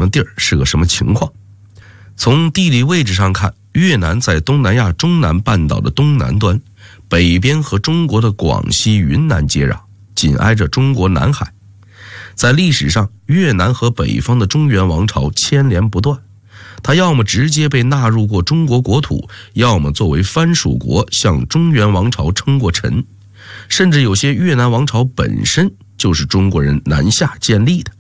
么地儿，是个什么情况。从地理位置上看，越南在东南亚中南半岛的东南端，北边和中国的广西、云南接壤，紧挨着中国南海。在历史上，越南和北方的中原王朝牵连不断，它要么直接被纳入过中国国土，要么作为藩属国向中原王朝称过臣，甚至有些越南王朝本身就是中国人南下建立的。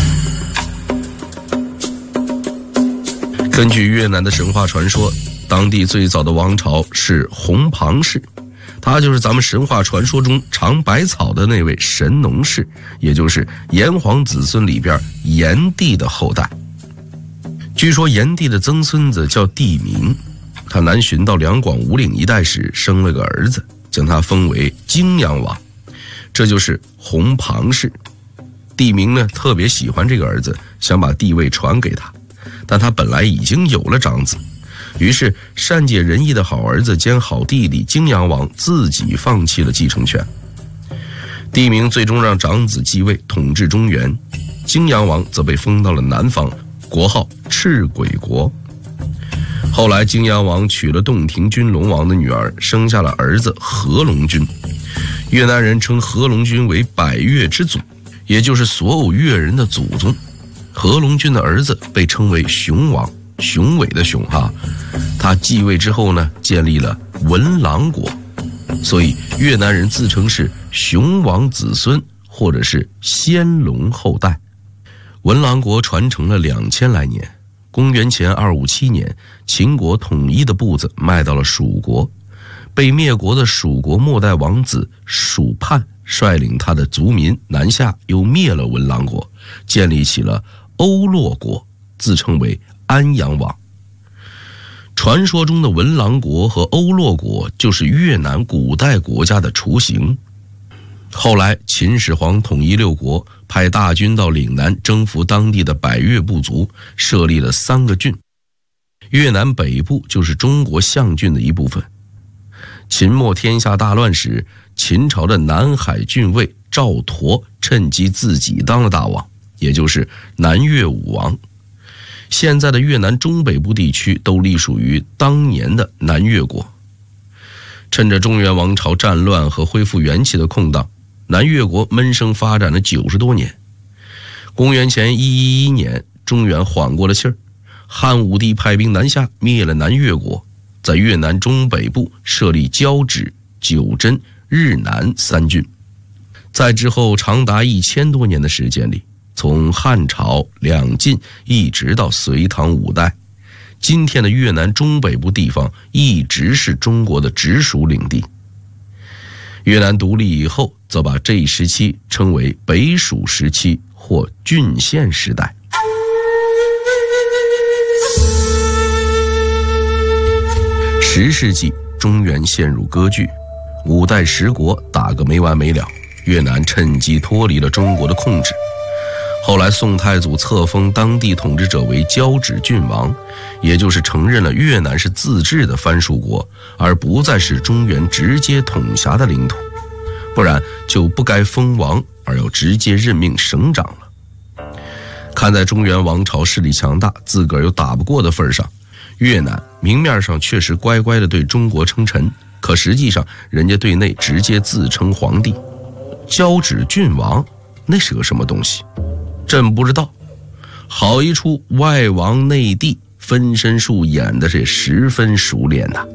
根据越南的神话传说，当地最早的王朝是洪庞氏，他就是咱们神话传说中尝百草的那位神农氏，也就是炎黄子孙里边炎帝的后代。据说炎帝的曾孙子叫帝明，他南巡到两广五岭一带时生了个儿子，将他封为荆阳王，这就是洪庞氏。帝明呢特别喜欢这个儿子，想把帝位传给他，但他本来已经有了长子，于是善解人意的好儿子兼好弟弟荆阳王自己放弃了继承权。帝明最终让长子继位统治中原，荆阳王则被封到了南方，国号赤鬼国。后来荆阳王娶了洞庭君龙王的女儿，生下了儿子和龙君。越南人称和龙君为百越之祖，也就是所有越人的祖宗。和龙君的儿子被称为雄王，雄伟的雄哈。他继位之后呢，建立了文郎国，所以越南人自称是雄王子孙或者是先龙后代。文郎国传承了2000来年，公元前257年，秦国统一的步子迈到了蜀国，被灭国的蜀国末代王子蜀叛率领他的族民南下，又灭了文郎国，建立起了欧洛国，自称为安阳王。传说中的文郎国和欧洛国就是越南古代国家的雏形。后来秦始皇统一六国，派大军到岭南征服当地的百越部族，设立了3个郡。越南北部就是中国象郡的一部分。秦末天下大乱时，秦朝的南海郡尉赵佗趁机自己当了大王，也就是南越武王。现在的越南中北部地区都隶属于当年的南越国。趁着中原王朝战乱和恢复元气的空档，南越国闷声发展了90多年。公元前111年，中原缓过了气儿，汉武帝派兵南下，灭了南越国，在越南中北部设立交趾、九真、日南3郡。在之后长达1000多年的时间里，从汉朝、两晋一直到隋唐五代，今天的越南中北部地方一直是中国的直属领地。越南独立以后，则把这一时期称为北属时期或郡县时代。10世纪，中原陷入割据，5代10国打个没完没了，越南趁机脱离了中国的控制。后来宋太祖册封当地统治者为交趾郡王，也就是承认了越南是自治的藩属国，而不再是中原直接统辖的领土，不然就不该封王，而要直接任命省长了。看在中原王朝势力强大，自个儿又打不过的份上，越南明面上确实乖乖地对中国称臣，可实际上人家对内直接自称皇帝。交趾郡王那是个什么东西？朕不知道。好一出外王内帝，分身术演的是十分熟练呐。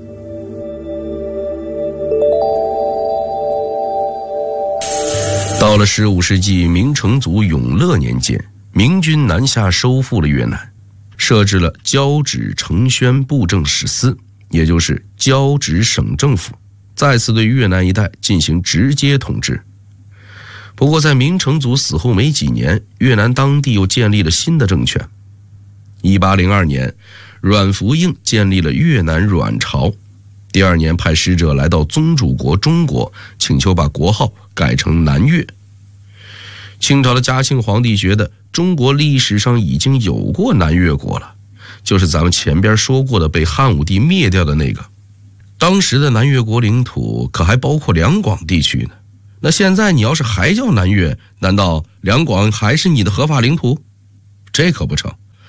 到了15世纪明成祖永乐年间，明军南下收复了越南，设置了交趾承宣布政使司，也就是交趾省政府，再次对越南一带进行直接统治。不过在明成祖死后没几年，越南当地又建立了新的政权。1802年，阮福映建立了越南阮朝，第2年派使者来到宗主国中国，请求把国号改成南越。清朝的嘉庆皇帝觉得中国历史上已经有过南越国了，就是咱们前边说过的被汉武帝灭掉的那个。当时的南越国领土可还包括两广地区呢，那现在你要是还叫南越，难道两广还是你的合法领土？这可不成，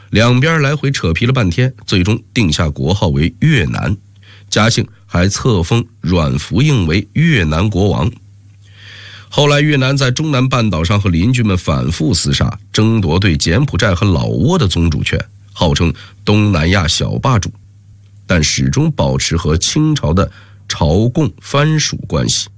两边来回扯皮了半天，最终定下国号为越南，嘉庆还册封阮福映为越南国王。后来越南在中南半岛上和邻居们反复厮杀，争夺对柬埔寨和老挝的宗主权，号称东南亚小霸主，但始终保持和清朝的朝贡藩属关系。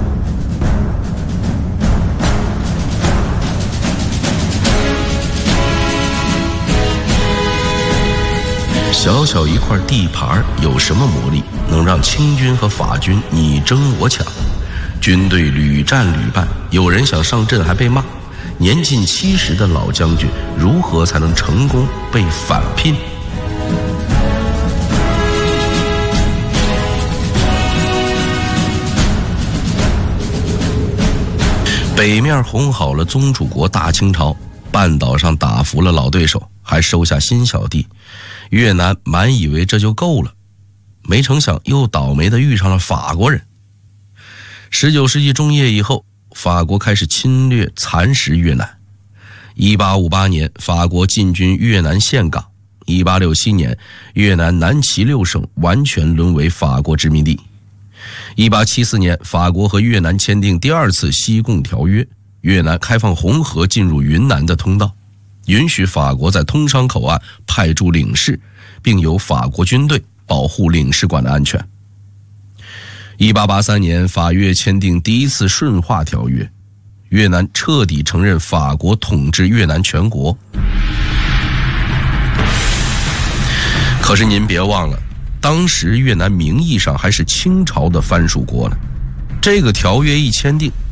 小小一块地盘有什么魔力，能让清军和法军你争我抢？军队屡战屡败，有人想上阵还被骂。年近70的老将军如何才能成功被反聘？北面哄好了宗主国大清朝，半岛上打服了老对手，还收下新小弟，越南满以为这就够了，没成想又倒霉地遇上了法国人。19世纪中叶以后，法国开始侵略蚕食越南。1858年，法国进军越南岘港。1867年，越南南旗6省完全沦为法国殖民地。1874年，法国和越南签订第2次西贡条约，越南开放红河进入云南的通道，允许法国在通商口岸派驻领事，并由法国军队保护领事馆的安全。1883年，法越签订第1次顺化条约，越南彻底承认法国统治越南全国。可是您别忘了，当时越南名义上还是清朝的藩属国呢。这个条约一签订，